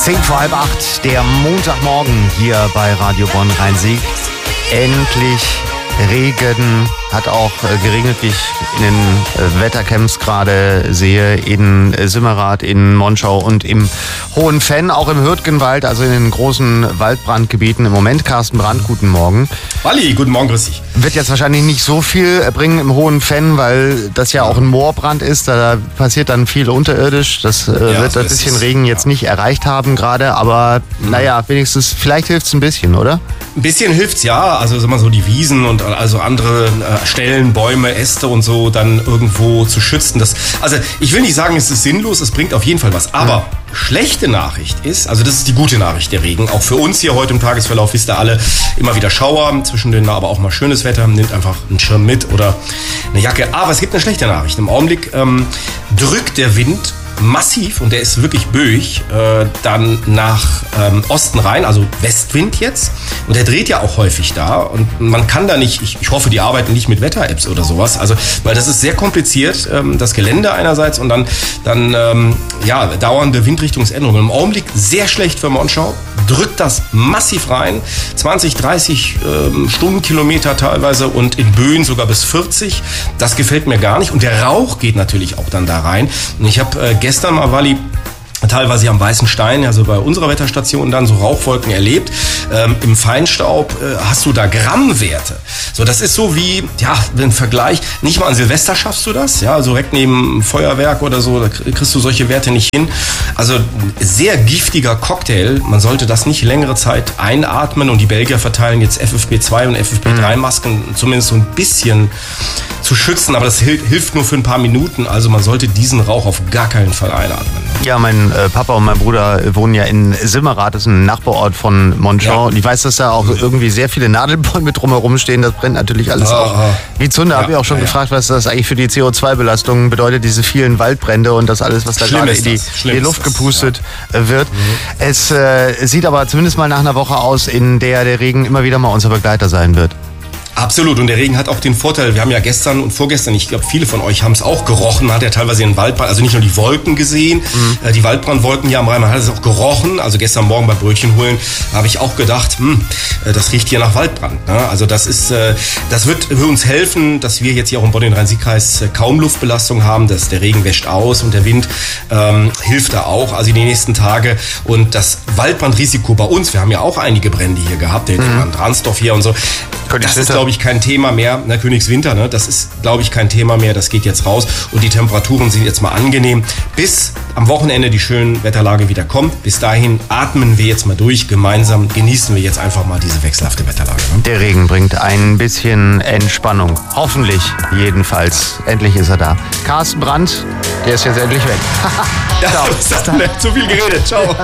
7:45, der Montagmorgen hier bei Radio Bonn-Rhein-Sieg. Endlich Regen, hat auch geregnet, wie ich in den Wettercamps gerade sehe, in Simmerath, in Monschau und im Hohenfenn, auch im Hürtgenwald, also in den großen Waldbrandgebieten im Moment. Carsten Brandt, guten Morgen. Walli, guten Morgen, grüß dich. Wird jetzt wahrscheinlich nicht so viel bringen im Hohenfenn, weil das ja auch ein Moorbrand ist. Da passiert dann viel unterirdisch. Das wird ein bisschen Regen jetzt nicht erreicht haben gerade, aber naja, wenigstens, vielleicht hilft es ein bisschen, oder? Ein bisschen hilft's, ja. Also sag mal so, die Wiesen und also andere Stellen, Bäume, Äste und so dann irgendwo zu schützen. Also ich will nicht sagen, es ist sinnlos, es bringt auf jeden Fall was. Aber schlechte Nachricht ist, also das ist die gute Nachricht, der Regen. Auch für uns hier heute im Tagesverlauf wisst ihr alle, immer wieder Schauer, zwischendrin aber auch mal schönes Wetter. Nehmt einfach einen Schirm mit oder eine Jacke. Aber es gibt eine schlechte Nachricht. Im Augenblick drückt der Wind massiv, und der ist wirklich böig, dann nach Osten rein, also Westwind jetzt. Und der dreht ja auch häufig da. Und man kann da nicht, ich hoffe, die arbeiten nicht mit Wetter-Apps oder sowas. Also, weil das ist sehr kompliziert, das Gelände einerseits und dann dauernde Windrichtungsänderungen. Im Augenblick sehr schlecht für Monschau. Drückt das massiv rein. 20, 30 Stundenkilometer teilweise und in Böen sogar bis 40. Das gefällt mir gar nicht. Und der Rauch geht natürlich auch dann da rein. Und ich habe gestern mal, Walli, teilweise am Weißen Stein, also bei unserer Wetterstation, dann so Rauchwolken erlebt. Im Feinstaub hast du da Grammwerte. So, das ist so wie, ein Vergleich, nicht mal an Silvester schaffst du das, also direkt neben Feuerwerk oder so, da kriegst du solche Werte nicht hin. Also sehr giftiger Cocktail, man sollte das nicht längere Zeit einatmen, und die Belgier verteilen jetzt FFP2 und FFP3-Masken, zumindest so ein bisschen zu schützen, aber das hilft nur für ein paar Minuten, also man sollte diesen Rauch auf gar keinen Fall einatmen. Ja, mein Papa und mein Bruder wohnen ja in Simmerath, das ist ein Nachbarort von Monschau. Ja. Und ich weiß, dass da auch irgendwie sehr viele Nadelbäume drumherum stehen. Das brennt natürlich alles auch wie Zunder. Habe ich auch schon gefragt, was das eigentlich für die CO2-Belastung bedeutet, diese vielen Waldbrände und das alles, was da gerade in die Luft gepustet wird. Es sieht aber zumindest mal nach einer Woche aus, in der der Regen immer wieder mal unser Begleiter sein wird. Absolut, und der Regen hat auch den Vorteil, wir haben ja gestern und vorgestern, ich glaube viele von euch haben es auch gerochen, man hat ja teilweise den Waldbrand, also nicht nur die Wolken gesehen, die Waldbrandwolken hier am Rhein, man hat es auch gerochen, also gestern Morgen beim Brötchen holen habe ich auch gedacht, das riecht hier nach Waldbrand, ne? Also das wird für uns helfen, dass wir jetzt hier auch im Bonn-Rhein-Sieg-Kreis kaum Luftbelastung haben, dass der Regen wäscht aus und der Wind hilft da auch, also die nächsten Tage, und das Waldbrandrisiko bei uns, wir haben ja auch einige Brände hier gehabt, der Brand Ransdorf hier und so, das ist, glaube ich, kein Thema mehr. Königswinter, ne? Das ist, glaube ich, kein Thema mehr. Das geht jetzt raus. Und die Temperaturen sind jetzt mal angenehm. Bis am Wochenende die schöne Wetterlage wieder kommt. Bis dahin atmen wir jetzt mal durch. Gemeinsam genießen wir jetzt einfach mal diese wechselhafte Wetterlage. Ne? Der Regen bringt ein bisschen Entspannung. Hoffentlich jedenfalls. Endlich ist er da. Carsten Brandt, der ist jetzt endlich weg. Ciao. Zu viel geredet. Ciao.